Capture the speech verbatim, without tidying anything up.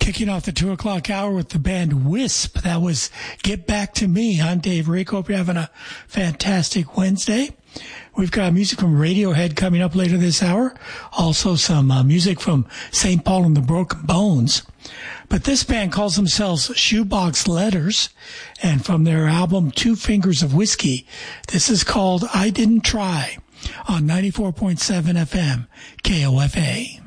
Kicking off the two o'clock hour with the band Wisp. That was Get Back to Me. I'm Dave Rick. Hope you're having a fantastic Wednesday. We've got music from Radiohead coming up later this hour. Also some uh, music from Saint Paul and the Broken Bones. But this band calls themselves Shoebox Letters. And from their album Two Fingers of Whiskey, this is called I Didn't Try on ninety-four point seven F M K O F A.